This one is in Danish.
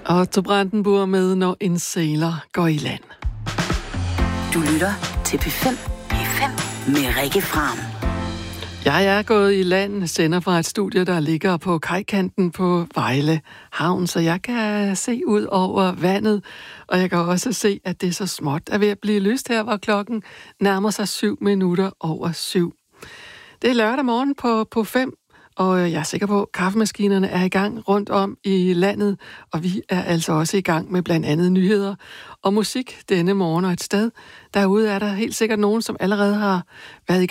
Otto Brandenburg med Når en sæler går i land. Du lytter til P5 med Rikke Fram. Jeg er gået i land, sender fra et studie, der ligger på kajkanten på Vejle Havn, så jeg kan se ud over vandet, og jeg kan også se, at det så småt er ved at blive lyst her, hvor klokken nærmer sig 7:07. Det er lørdag morgen på 5, og jeg er sikker på, at kaffemaskinerne er i gang rundt om i landet, og vi er altså også i gang med blandt andet nyheder og musik denne morgen, og et sted derude er der helt sikkert nogen, som allerede har været i